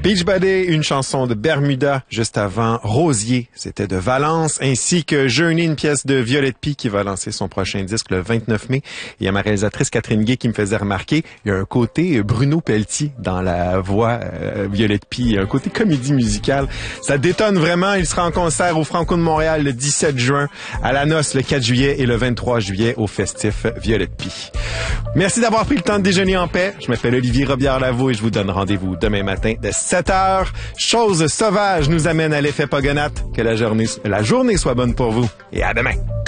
Beachbody, une chanson de Bermuda, juste avant Rosier, c'était de Valence, ainsi que Journey, une pièce de Violette Pie qui va lancer son prochain disque le 29 mai. Il y a ma réalisatrice Catherine Gay qui me faisait remarquer, il y a un côté Bruno Pelletier dans la voix Violette Pie, un côté comédie musicale. Ça détonne vraiment, il sera en concert au Franco de Montréal le 17 juin, à la Noce le 4 juillet et le 23 juillet au festif Violette Pie. Merci d'avoir pris le temps de déjeuner en paix. Je m'appelle Olivier Robillard-Lavaux et je vous donne rendez-vous demain matin de 7h. Chose sauvage nous amène à l'effet Pogonat. Que la journée soit bonne pour vous et à demain.